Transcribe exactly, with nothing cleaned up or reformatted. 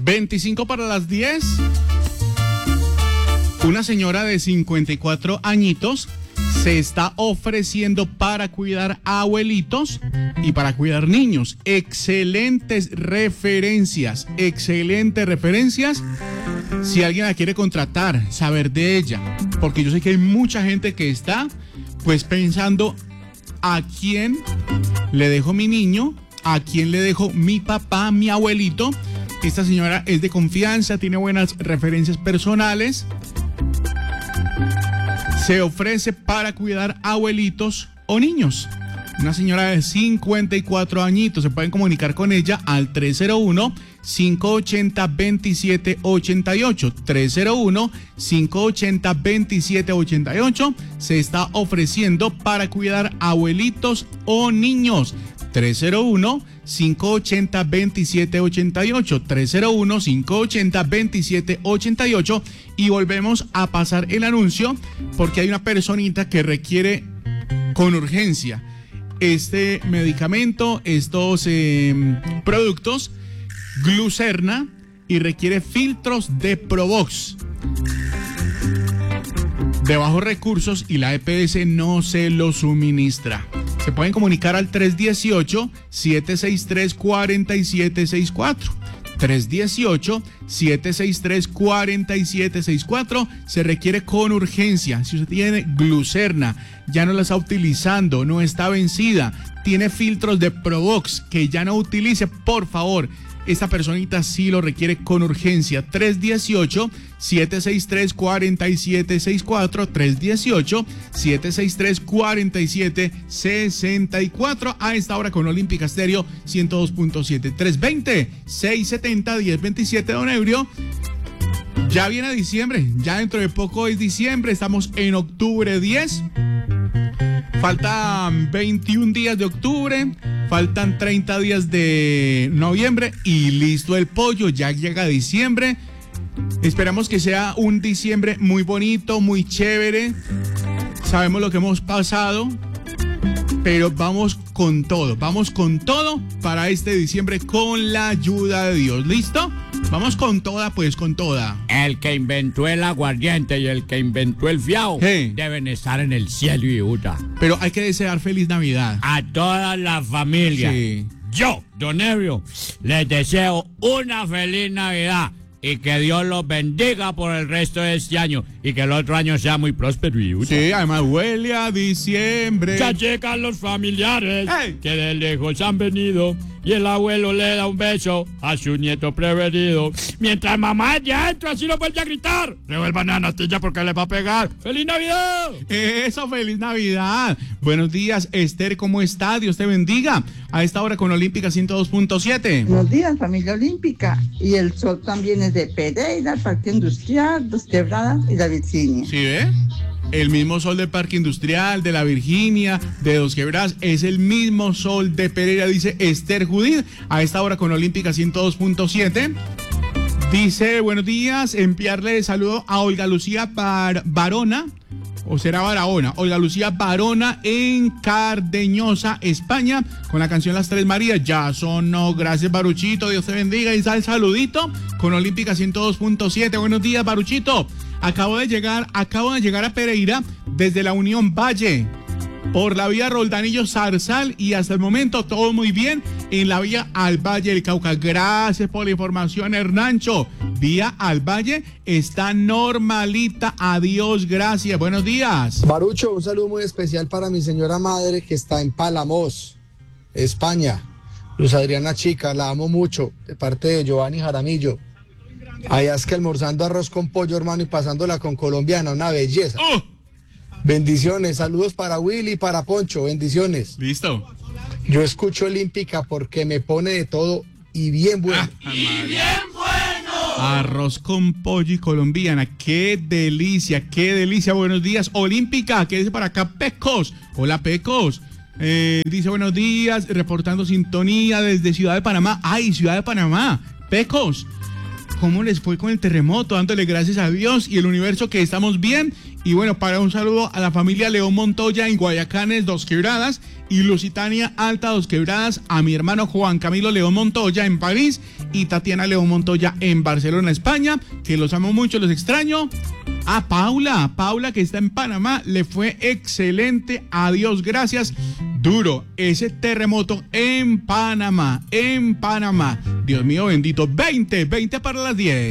veinticinco para las diez. Una señora de cincuenta y cuatro añitos se está ofreciendo para cuidar a abuelitos y para cuidar niños. Excelentes referencias, excelentes referencias. Si alguien la quiere contratar, saber de ella, porque yo sé que hay mucha gente que está pues pensando a quién le dejo mi niño, a quién le dejo mi papá, mi abuelito. Esta señora es de confianza, tiene buenas referencias personales. Se ofrece para cuidar abuelitos o niños. Una señora de cincuenta y cuatro añitos. Se pueden comunicar con ella al tres cero uno, cinco ocho cero, dos siete ocho ocho. tres cero uno, cinco ocho cero, dos siete ocho ocho. Se está ofreciendo para cuidar abuelitos o niños. tres cero uno, cinco ocho cero, dos siete ocho ocho. tres cero uno, cinco ocho cero, dos siete ocho ocho. Y volvemos a pasar el anuncio porque hay una personita que requiere con urgencia este medicamento, estos eh, productos, Glucerna, y requiere filtros de Provox. De bajos recursos y la E P S no se lo suministra. Se pueden comunicar al tres uno ocho, siete seis tres, cuatro siete seis cuatro. tres uno ocho, siete seis tres, cuatro siete seis cuatro. Se requiere con urgencia. Si usted tiene Glucerna, ya no la está utilizando, no está vencida, tiene filtros de Provox que ya no utilice, por favor, esta personita sí lo requiere con urgencia. tres uno ocho, siete seis tres, cuatro siete seis cuatro. tres uno ocho, siete seis tres, cuatro siete seis cuatro. A esta hora con Olímpica Estéreo ciento dos punto siete. tres veinte, seiscientos setenta, diez veintisiete, don Eurio. Ya viene diciembre, ya dentro de poco es diciembre, estamos en octubre diez. Faltan veintiún días de octubre, faltan treinta días de noviembre y listo el pollo, ya llega diciembre. Esperamos que sea un diciembre muy bonito, muy chévere. Sabemos lo que hemos pasado, pero vamos con todo, vamos con todo para este diciembre con la ayuda de Dios. ¿Listo? Vamos con toda, pues con toda. El que inventó el aguardiente y el que inventó el fiao hey. deben estar en el cielo y Utah. Pero hay que desear feliz Navidad a toda la familia. Sí. Yo, don Eurio, les deseo una feliz Navidad y que Dios los bendiga por el resto de este año y que el otro año sea muy próspero y Utah. Sí, además huele a diciembre. Ya llegan los familiares hey. que de lejos han venido y el abuelo le da un beso a su nieto preferido. Mientras mamá ya entra, así no vuelve a gritar. Revuelvan a Natilla porque le va a pegar. ¡Feliz Navidad! Eso, feliz Navidad. Buenos días, Esther, ¿cómo está? Dios te bendiga. A esta hora con Olímpica ciento dos punto siete. Buenos días, familia Olímpica. Y el sol también es de Pereira, el Parque Industrial, Dos Quebradas y la Virginia. ¿Sí ve? El mismo sol del Parque Industrial, de la Virginia, de Dos Quebradas, es el mismo sol de Pereira, dice Esther Judith, a esta hora con Olímpica ciento dos punto siete. Dice, buenos días, enviarle saludo a Olga Lucía Bar- Barona, o será Barahona, Olga Lucía Barona en Cardeñosa, España, con la canción Las Tres Marías. Ya sonó, gracias Baruchito, Dios te bendiga, y sal saludito con Olímpica ciento dos punto siete. Buenos días, Baruchito. Acabo de llegar, acabo de llegar a Pereira desde la Unión Valle, por la vía Roldanillo Zarzal, y hasta el momento todo muy bien en la vía al Valle del Cauca. Gracias por la información, Hernancho. Vía al Valle está normalita. Adiós, gracias. Buenos días. Barucho, un saludo muy especial para mi señora madre que está en Palamos, España. Luz Adriana Chica, la amo mucho, de parte de Giovanni Jaramillo. Allá es que almorzando arroz con pollo, hermano, y pasándola con colombiana, una belleza. Oh. Bendiciones, saludos para Willy y para Poncho, bendiciones. Listo. Yo escucho Olímpica porque me pone de todo y bien bueno. Ah, y bien bueno. Arroz con pollo y colombiana, qué delicia, qué delicia. Buenos días, Olímpica, ¿qué dice para acá? Pecos. Hola, Pecos. Eh, dice buenos días, reportando sintonía desde Ciudad de Panamá. Ay, Ciudad de Panamá. Pecos, ¿cómo les fue con el terremoto? Dándole gracias a Dios y el universo que estamos bien. Y bueno, para un saludo a la familia León Montoya en Guayacanes, Dos Quebradas, y Lusitania Alta, Dos Quebradas, a mi hermano Juan Camilo León Montoya en París, y Tatiana León Montoya en Barcelona, España, que los amo mucho, los extraño. A Paula, Paula que está en Panamá, le fue excelente, adiós, gracias. Duro ese terremoto en Panamá, en Panamá. Dios mío bendito, veinte, veinte para las diez.